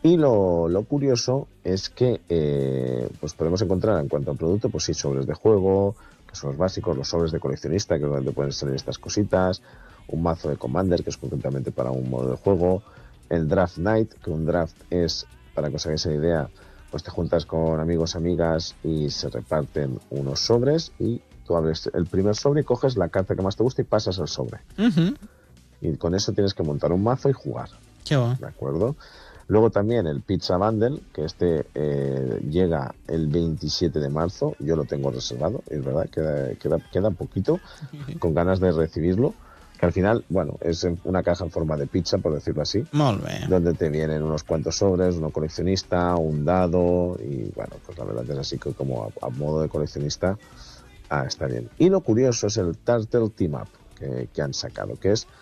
Y lo curioso es que pues podemos encontrar en cuanto al producto, pues sí, sobres de juego, que son los básicos, los sobres de coleccionista, que es donde pueden salir estas cositas, un mazo de Commander, que es concretamente para un modo de juego, el Draft Night, que un draft es, para que os hagáis la idea, pues te juntas con amigos, amigas y se reparten unos sobres y tú abres el primer sobre y coges la carta que más te gusta y pasas el sobre. Y con eso tienes que montar un mazo y jugar. Qué bo. ¿De acuerdo? Luego también el Pizza Bundle, que llega el 27 de marzo. Yo lo tengo reservado, es verdad, queda poquito, con ganas de recibirlo. Que al final, bueno, es una caja en forma de pizza, por decirlo así. Molt bé. Donde te vienen unos cuantos sobres, uno coleccionista, un dado, y bueno, pues la verdad es así que como a modo de coleccionista, está bien. Y lo curioso es el Turtle Team Up que han sacado, que es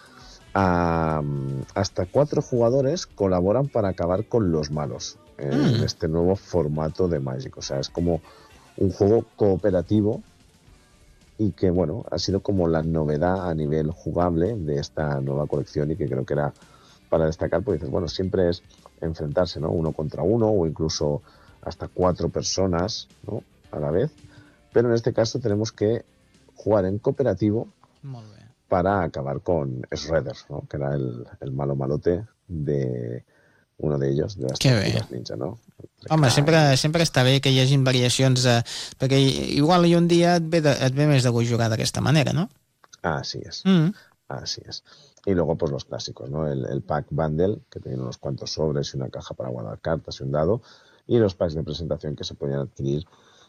hasta 4 jugadores colaboran para acabar con los malos en este nuevo formato de Magic. O sea, es como un juego cooperativo y que, bueno, ha sido como la novedad a nivel jugable de esta nueva colección y que creo que era para destacar, porque dices, bueno, siempre es enfrentarse, ¿no? Uno contra uno o incluso hasta 4 personas, ¿no? A la vez. Pero en este caso tenemos que jugar en cooperativo Molt bé. para acabar con Shredder, ¿no? Que era el malo malote de uno de ellos, de las Tortugas Ninja, ¿no? Home, sempre està bé que hi hagin variacions, perquè igual un dia et ve més de gust jugar d'aquesta manera, no? Así es, así es. Y luego pues los clásicos, ¿no? El pack bundle, que tiene unos cuantos sobres y una caja para guardar cartas y un dado, y los packs de presentación que se podían adquirir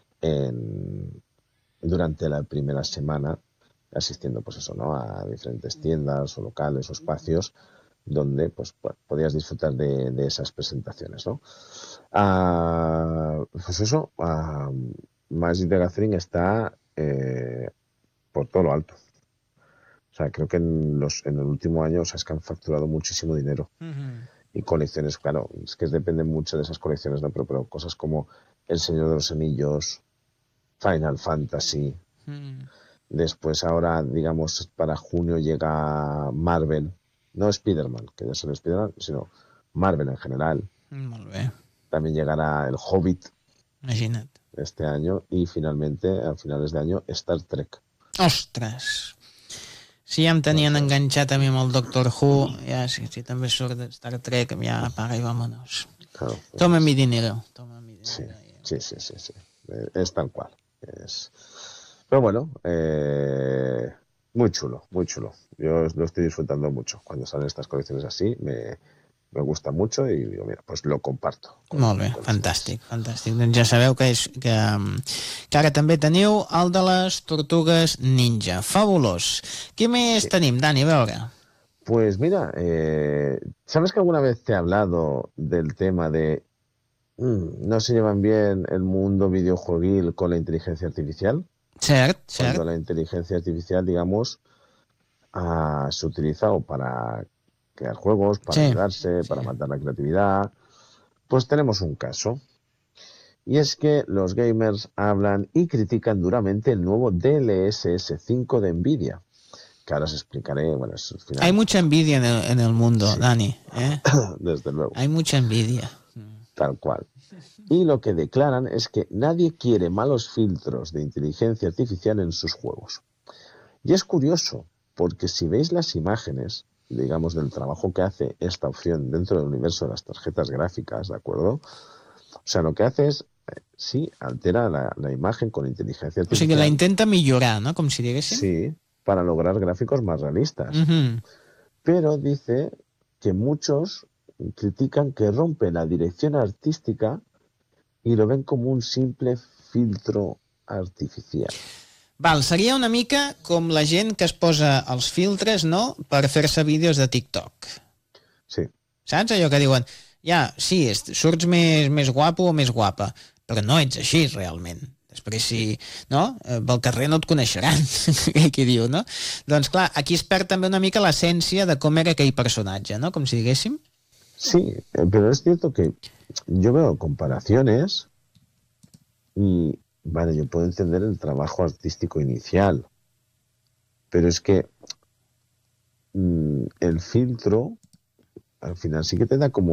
durante la primera semana, asistiendo pues eso, ¿no? A diferentes tiendas o locales o espacios donde pues podías disfrutar de esas presentaciones, ¿no? Pues eso, Magic the Gathering está por todo lo alto. O sea, creo que en el último año, o sea, es que han facturado muchísimo dinero. Y colecciones, claro, es que depende mucho de esas colecciones, ¿no? Pero cosas como El Señor de los Anillos, Final Fantasy. Después ahora, digamos, para junio llega Marvel. No Spider-Man, que ya son Spider-Man, sino Marvel en general. Molt bé. También llegará El Hobbit. Imagina't. Este año. Y finalmente, a finales de año, Star Trek. Ostres! Si ja em tenien enganxat a mi amb el Doctor Who, ja si també surt de Star Trek, ja apaga y vámonos. Claro, pues, Toma mi dinero. Sí. Es tal cual. Pero bueno, muy chulo, muy chulo. Yo lo estoy disfrutando mucho. Cuando salen estas colecciones así, me gusta mucho y digo, mira, pues lo comparto. Molt bé, fantàstic, fantàstic. Doncs ja sabeu que ara també teniu el de les Tortugues Ninja. Fabulós. Què més tenim, Dani? A veure. Pues mira, ¿sabes que alguna vez te he hablado del tema de no se llevan bien el mundo videojueguil con la inteligencia artificial? Cert. Cuando la inteligencia artificial, digamos, se utiliza o para crear juegos, para ayudarse, para matar la creatividad. Pues tenemos un caso. Y es que los gamers hablan y critican duramente el nuevo DLSS 5 de Nvidia. Que ahora os explicaré. Bueno, es al final. Hay mucha envidia en el mundo, Dani. Desde luego. Hay mucha envidia. Tal cual. Y lo que declaran es que nadie quiere malos filtros de inteligencia artificial en sus juegos. Y es curioso, porque si veis las imágenes, digamos, del trabajo que hace esta opción dentro del universo de las tarjetas gráficas, ¿de acuerdo? O sea, lo que hace es, sí, altera la imagen con inteligencia artificial. O sigui que la intenta millorar, ¿no? Com si diguéssim. Sí, para lograr gráficos más realistas. Pero dice que muchos critican que rompe la dirección artística y lo ven como un simple filtro artificial. Val, seria una mica com la gent que es posa els filtres, no?, per fer-se vídeos de TikTok. Sí. Saps? Allò que diuen, sí, surts més guapo o més guapa, però no ets així, realment. Després, si, no?, pel carrer no et coneixeran, qui diu, no? Doncs, clar, aquí es perd també una mica l'essència de com era aquell personatge, no?, com si diguéssim. Sí, pero es cierto que yo veo comparaciones y, vale, yo puedo entender el trabajo artístico inicial, pero es que el filtro al final sí que te da como